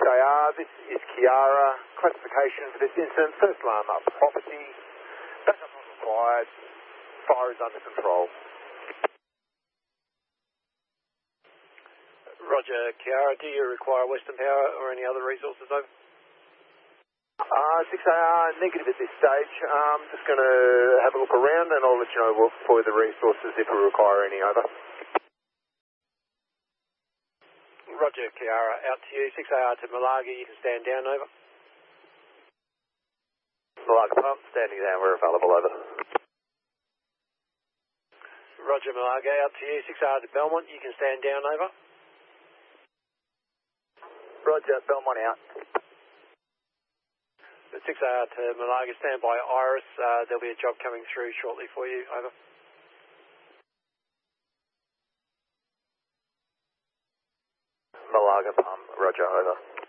6AR, this is Kiara. Classification for this incident, first alarm up property. Backup not required. Fire is under control. Roger, Kiara, do you require Western Power or any other resources over? 6AR, negative at this stage. Just going to have a look around and I'll let you know what further resources if we require any over. Roger, Kiara, out to you. 6AR to Malaga, you can stand down, over. Malaga pump, standing down, we're available, over. Roger, Malaga, out to you. 6AR to Belmont, you can stand down, over. Roger, Belmont out. 6AR to Malaga, stand by Iris. There'll be a job coming through shortly for you, over. Malaga pump, Roger, over.